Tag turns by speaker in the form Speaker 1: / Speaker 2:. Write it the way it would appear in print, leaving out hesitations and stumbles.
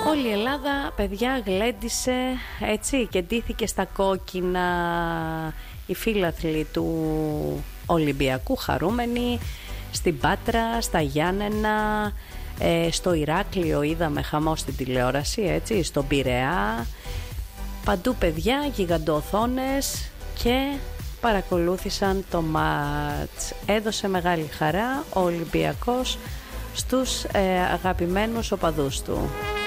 Speaker 1: Όλη η Ελλάδα, παιδιά, γλέντισε έτσι και ντύθηκε στα κόκκινα. Οι φίλαθλοι του Ολυμπιακού χαρούμενοι, στην Πάτρα, στα Γιάννενα, στο Ηράκλειο είδαμε χαμό στην τηλεόραση, έτσι, στον Πειραιά. Παντού, παιδιά, γιγαντοοθόνες και παρακολούθησαν το μάτς. Έδωσε μεγάλη χαρά ο Ολυμπιακός στους αγαπημένους οπαδούς του.